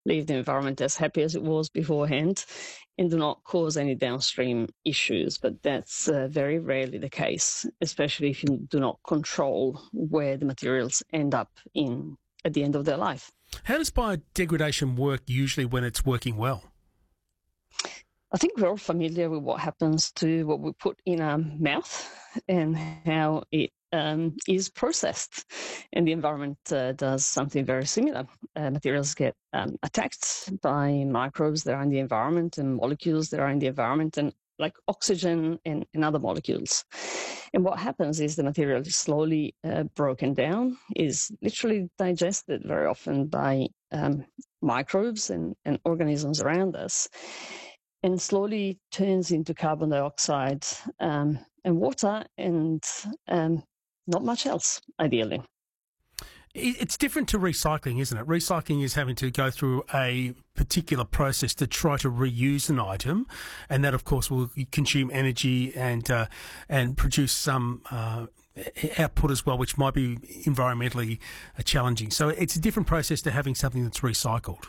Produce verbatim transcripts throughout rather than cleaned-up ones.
leave the environment as happy as it was beforehand and do not cause any downstream issues. But that's uh, very rarely the case, especially if you do not control where the materials end up in at the end of their life. How does biodegradation work usually when it's working well? I think we're all familiar with what happens to what we put in our mouth and how it um, is processed. And the environment uh, does something very similar. Uh, materials get um, attacked by microbes that are in the environment and molecules that are in the environment, and like oxygen and, and other molecules. And what happens is the material is slowly uh, broken down, is literally digested very often by um, microbes and, and organisms around us, and slowly turns into carbon dioxide um, and water and um, not much else, ideally. It's different to recycling, isn't it? Recycling is having to go through a particular process to try to reuse an item, and that, of course, will consume energy and uh, and produce some uh, output as well, which might be environmentally challenging. So it's a different process to having something that's recycled.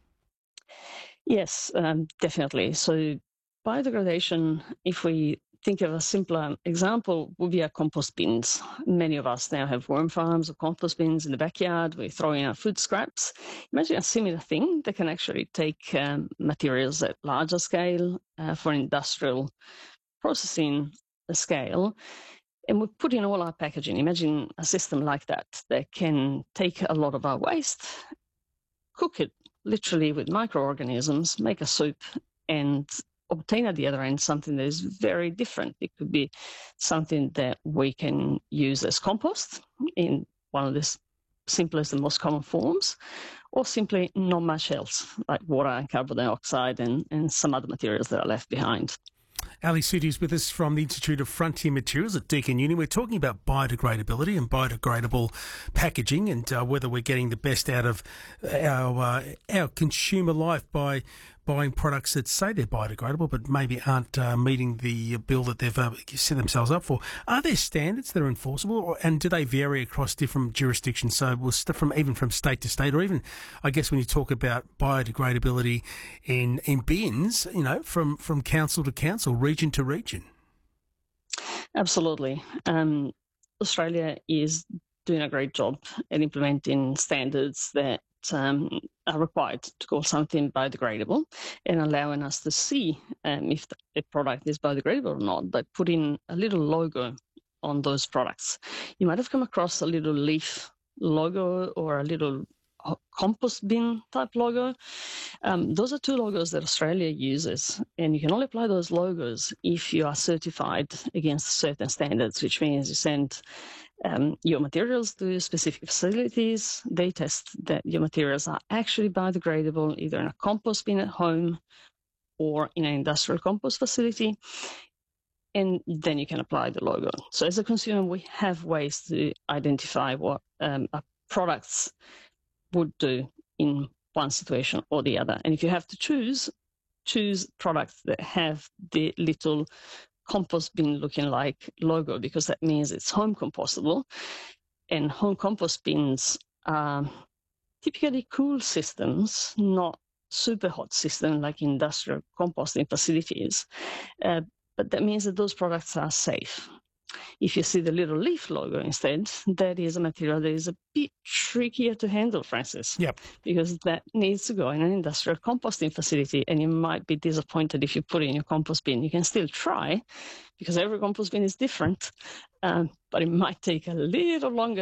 Yes, um, definitely. So biodegradation, if we think of a simpler example, would be our compost bins. Many of us now have worm farms or compost bins in the backyard. We throw in our food scraps. Imagine a similar thing that can actually take um, materials at larger scale uh, for industrial processing scale, and we put in all our packaging. Imagine a system like that that can take a lot of our waste, cook it literally with microorganisms, make a soup, and obtain at the other end something that is very different. It could be something that we can use as compost in one of the simplest and most common forms, or simply not much else, like water and carbon dioxide and, and some other materials that are left behind. Ali Suttie is with us from the Institute of Frontier Materials at Deakin Uni. We're talking about biodegradability and biodegradable packaging, and uh, whether we're getting the best out of our uh, our consumer life by buying products that say they're biodegradable but maybe aren't uh, meeting the bill that they've uh, set themselves up for. Are there standards that are enforceable, or, and do they vary across different jurisdictions? So we'll st- from even from state to state, or even, I guess, when you talk about biodegradability in in bins, you know, from, from council to council, region to region. Absolutely. Um, Australia is doing a great job at implementing standards that um, are required to call something biodegradable, and allowing us to see um, if the product is biodegradable or not by putting a little logo on those products. You might have come across a little leaf logo or a little compost bin type logo. Um, those are two logos that Australia uses, and you can only apply those logos if you are certified against certain standards, which means you send um, your materials to specific facilities. They test that your materials are actually biodegradable, either in a compost bin at home or in an industrial compost facility, and then you can apply the logo. So as a consumer, we have ways to identify what um, our products would do in one situation or the other. And if you have to choose, choose products that have the little compost bin looking like logo, because that means it's home compostable. And home compost bins are typically cool systems, not super hot systems like industrial composting facilities. Uh, but that means that those products are safe. If you see the little leaf logo instead, that is a material that is a bit trickier to handle, Francis. Yep. Because that needs to go in an industrial composting facility, and you might be disappointed if you put it in your compost bin. You can still try, because every compost bin is different, um, but it might take a little longer